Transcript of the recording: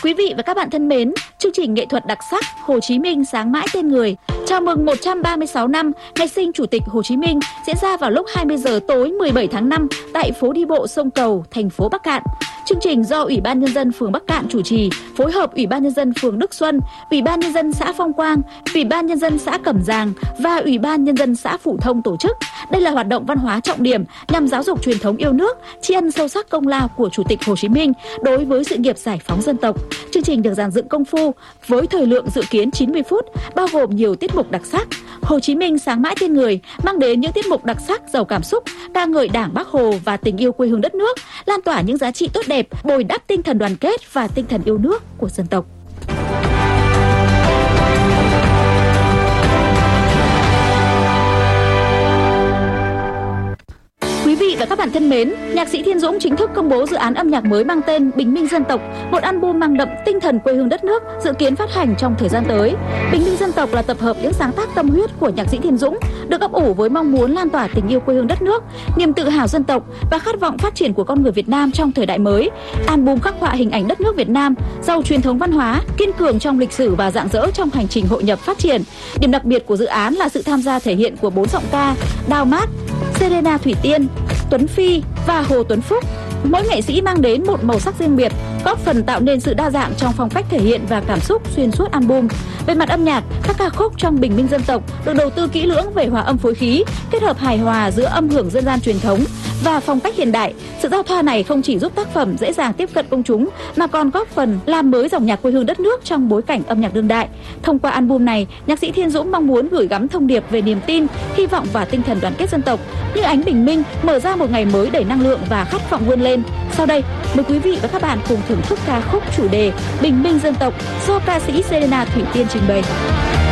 Quý vị và các bạn thân mến, chương trình nghệ thuật đặc sắc Hồ Chí Minh sáng mãi tên người chào mừng 136 năm ngày sinh Chủ tịch Hồ Chí Minh diễn ra vào lúc 20 giờ tối 17 tháng 5 tại phố đi bộ Sông Cầu, thành phố Bắc Cạn. Chương trình do Ủy ban Nhân dân phường Bắc Cạn chủ trì, phối hợp Ủy ban Nhân dân phường Đức Xuân, Ủy ban Nhân dân xã Phong Quang, Ủy ban Nhân dân xã Cẩm Giàng và Ủy ban Nhân dân xã Phủ Thông tổ chức. Đây là hoạt động văn hóa trọng điểm nhằm giáo dục truyền thống yêu nước, tri ân sâu sắc công lao của Chủ tịch Hồ Chí Minh đối với sự nghiệp giải phóng dân tộc. Chương trình được dàn dựng công phu với thời lượng dự kiến 90 phút, bao gồm nhiều tiết mục đặc sắc. Hồ Chí Minh sáng mãi tên người mang đến những tiết mục đặc sắc giàu cảm xúc, ca ngợi Đảng, Bác Hồ và tình yêu quê hương đất nước, lan tỏa những giá trị tốt đẹp, bồi đắp tinh thần đoàn kết và tinh thần yêu nước của dân tộc. Quý vị và các bạn thân mến, nhạc sĩ Thiên Dũng chính thức công bố dự án âm nhạc mới mang tên Bình Minh Dân Tộc, một album mang đậm tinh thần quê hương đất nước, dự kiến phát hành trong thời gian tới. Bình Minh Dân Tộc là tập hợp những sáng tác tâm huyết của nhạc sĩ Thiên Dũng, được ấp ủ với mong muốn lan tỏa tình yêu quê hương đất nước, niềm tự hào dân tộc và khát vọng phát triển của con người Việt Nam trong thời đại mới. Album khắc họa hình ảnh đất nước Việt Nam giàu truyền thống văn hóa, kiên cường trong lịch sử và rạng rỡ trong hành trình hội nhập phát triển. Điểm đặc biệt của dự án là sự tham gia thể hiện của 4 giọng ca: Đào Mát, Serena Thủy Tiên, Tuấn Phi và Hồ Tuấn Phúc. Mỗi nghệ sĩ mang đến một màu sắc riêng biệt, góp phần tạo nên sự đa dạng trong phong cách thể hiện và cảm xúc xuyên suốt album. Về mặt âm nhạc, các ca khúc trong Bình Minh Dân Tộc được đầu tư kỹ lưỡng về hòa âm phối khí, kết hợp hài hòa giữa âm hưởng dân gian truyền thống và phong cách hiện đại. Sự giao thoa này không chỉ giúp tác phẩm dễ dàng tiếp cận công chúng mà còn góp phần làm mới dòng nhạc quê hương đất nước trong bối cảnh âm nhạc đương đại. Thông qua album này, nhạc sĩ Thiên Dũng mong muốn gửi gắm thông điệp về niềm tin, hy vọng và tinh thần đoàn kết dân tộc, như ánh bình minh mở ra một ngày mới đầy năng lượng và khát vọng vươn lên. Sau đây, mời quý vị và các bạn cùng thưởng thức ca khúc chủ đề Bình Minh Dân Tộc do ca sĩ Serena Thủy Tiên trình bày.